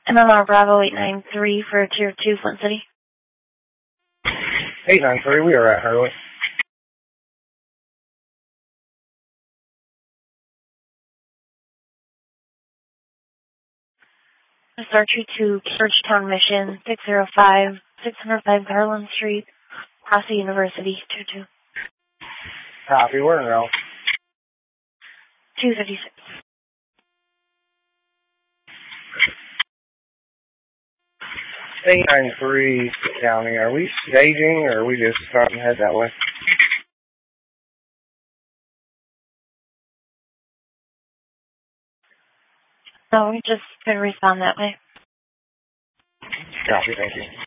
MMR Bravo 893 for Tier 2, Flint City. 893, we are at Hurley. Archer to Georgetown Mission, 605 Garland Street, Hassa University, 22. Copy, we're in route. 256. $893 County, are we staging or are we just starting to head that way? No, we just could respond that way. Copy, thank you.